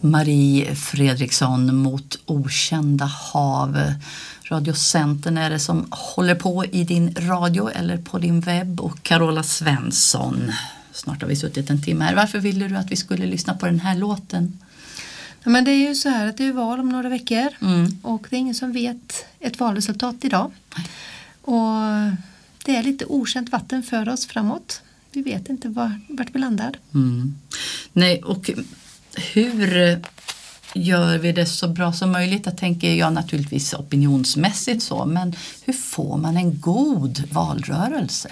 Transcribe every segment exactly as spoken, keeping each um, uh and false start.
Marie Fredriksson mot okända hav. Radiocentern är det som håller på i din radio eller på din webb, och Carola Svensson. Snart har vi suttit en timme här. Varför ville du att vi skulle lyssna på den här låten? Ja, men det är ju så här att det är val om några veckor. Mm. Och det är ingen som vet ett valresultat idag. Och det är lite okänt vatten för oss framåt. Vi vet inte var, vart vi landar. Mm. Nej, och hur gör vi det så bra som möjligt? Jag tänker jag naturligtvis opinionsmässigt så, men hur får man en god valrörelse?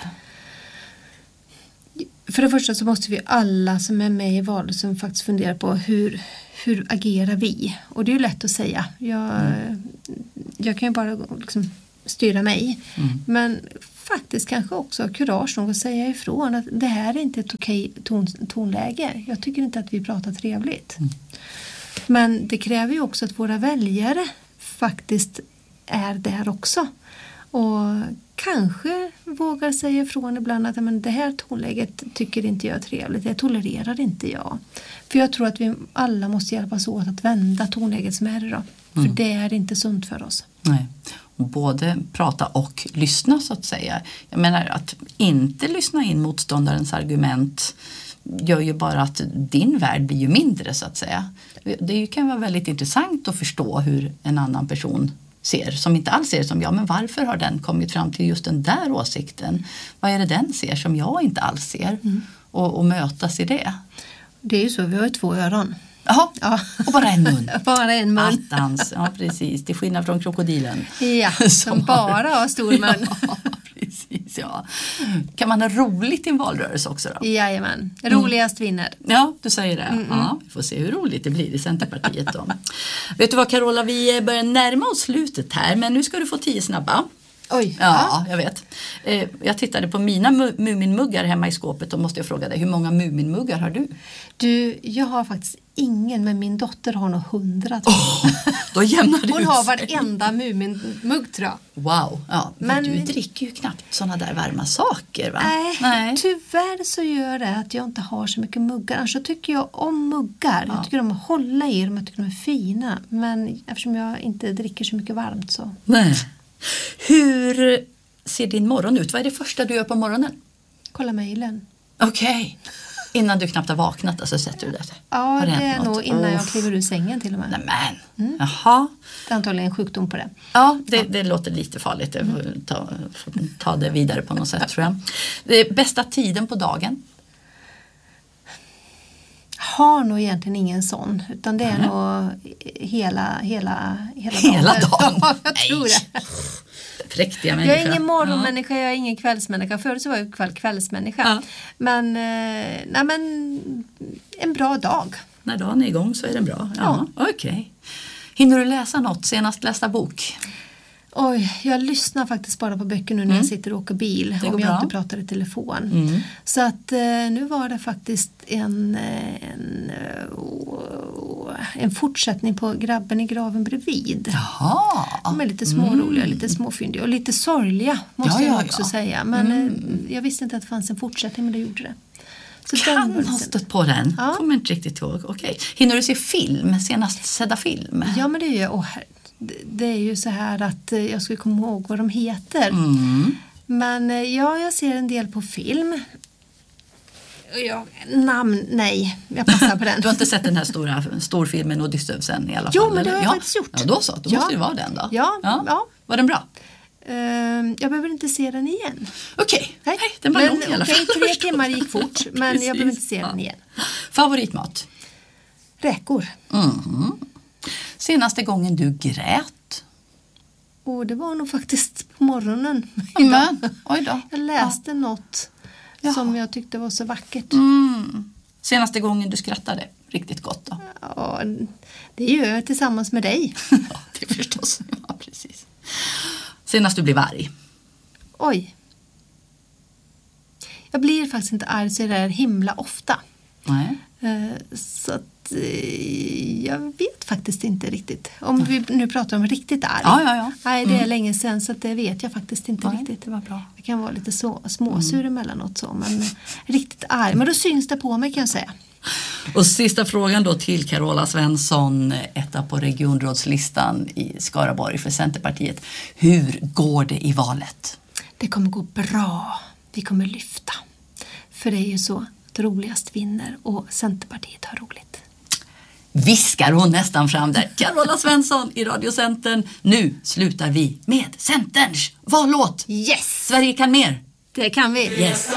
För det första så måste vi alla som är med i valrörelsen faktiskt fundera på hur, hur agerar vi? Och det är ju lätt att säga. Jag, mm. jag kan ju bara liksom styra mig. Mm. Men faktiskt kanske också kurage nog att säga ifrån att det här är inte ett okej ton, tonläge. Jag tycker inte att vi pratar trevligt. Mm. Men det kräver ju också att våra väljare faktiskt är där också. Och kanske vågar säga ifrån ibland att men det här tonläget tycker inte jag är trevligt. Det tolererar inte jag. För jag tror att vi alla måste hjälpas åt att vända tonläget som är idag. Mm. För det är inte sunt för oss. Nej. Både prata och lyssna så att säga. Jag menar att inte lyssna in motståndarens argument gör ju bara att din värld blir ju mindre så att säga. Det kan vara väldigt intressant att förstå hur en annan person ser, som inte alls ser som jag. Men varför har den kommit fram till just den där åsikten? Vad är det den ser som jag inte alls ser? Mm. Och, och mötas i det. Det är ju så, vi har ju två öron. Jaha, ja. Och bara en mun. Bara en mun. Attans, ja precis. Till skillnad från krokodilen. Ja, som bara har stor mun. Ja, precis, ja. Kan man ha roligt i en valrörelse också då? Jajamän, roligast mm. vinner. Ja, du säger det. Mm-mm. Ja, vi får se hur roligt det blir i Centerpartiet då. Vet du vad Carola, vi börjar närma oss slutet här, men nu ska du få tio snabba. Oj. Ja, jag vet. Jag tittade på mina muminmuggar hemma i skåpet och måste jag fråga dig, hur många muminmuggar har du? Du, jag har faktiskt ingen, men min dotter har nog hundra. Oh, då jämnar det Hon ut har sig. varenda muminmugg tror jag. Wow, ja, men, men du dricker ju knappt sådana där varma saker va? Nej, Nej, tyvärr så gör det att jag inte har så mycket muggar. Annars så tycker jag om muggar. Ja. Jag tycker om att hålla i dem, jag tycker de är fina. Men eftersom jag inte dricker så mycket varmt så... Nej. Hur ser din morgon ut? Vad är det första du gör på morgonen? Kolla mejlen. Okej. Okay. Innan du knappt har vaknat så alltså, sätter du det. Ja, det, det är något? nog innan oh. jag kliver ur sängen till och med. Nämen. Mm. Jaha. Det är antagligen en sjukdom på det. Ja, det, ja. det låter lite farligt. Jag får ta, får ta det vidare på något sätt tror jag. Det är bästa tiden på dagen? Har nog egentligen ingen sån. Utan det är mm. nog hela, hela, hela dagen. Hela dagen? Ja, jag tror det. Präktiga människa. Jag är ingen morgonmänniska, jag är ingen kvällsmänniska. Förut så var jag kväll, kvällsmänniska. Ja. Men, eh, nej men en bra dag. När dagen är igång så är den bra. Ja, ja. Okej. Okay. Hinner du läsa något? Senast lästa bok? Oj, jag lyssnar faktiskt bara på böcker nu när mm. jag sitter och åker bil. Om jag bra. inte pratar i telefon. Mm. Så att eh, nu var det faktiskt en, en, en fortsättning på Grabben i graven bredvid. Jaha. De är lite småroliga, mm. lite småfyndiga och lite sorgliga måste ja, jag också ja. säga. Men mm. jag visste inte att det fanns en fortsättning, men det gjorde det. Så kan den ha stött på den. Ja. Kommer inte riktigt ihåg. Okej. Hinner du se film? Senast sedda film? Ja, men det är ju... Oh, det är ju så här att jag skulle komma ihåg vad de heter. Mm. Men ja, jag ser en del på film. Ja, namn, nej. Jag passar på den. Du har inte sett den här stora storfilmen Odysseussen i alla fall? Jo, men det har jag ja. faktiskt gjort. Ja, då så. Då ja. måste det vara den då. Ja, ja. ja. Var den bra? Uh, jag behöver inte se den igen. Okej, okay. den var men, lång i alla fall. Okej, okay, tre timmar gick fort, men jag behöver inte se ja. den igen. Favoritmat? Räkor. Mm. Senaste gången du grät? Och det var nog faktiskt på morgonen. Amen. Oj då. Jag läste ja. något ja. som jag tyckte var så vackert. Mm. Senaste gången du skrattade riktigt gott då? Ja, det gör jag tillsammans med dig. Ja, det är förstås. Ja, precis. Senast du blev arg? Oj. Jag blir faktiskt inte arg så där himla ofta. Nej. Så att jag vet faktiskt inte riktigt. Om vi nu pratar om riktigt arg. Ja, ja, ja. Nej, det är mm. länge sedan så att det vet jag faktiskt inte Nej, riktigt. Det var bra. Jag kan vara lite så, småsur mm. emellanåt så. Men riktigt arg. Men då syns det på mig kan jag säga. Och sista frågan då till Carola Svensson, etta på regionrådslistan i Skaraborg för Centerpartiet. Hur går det i valet? Det kommer gå bra. Vi kommer lyfta. För det är ju så att roligast vinner och Centerpartiet har roligt. Viskar hon nästan fram där. Carola Svensson i Radiocentern. Nu slutar vi med Centerns vallåt. Yes! Sverige kan mer. Det kan vi. Yes.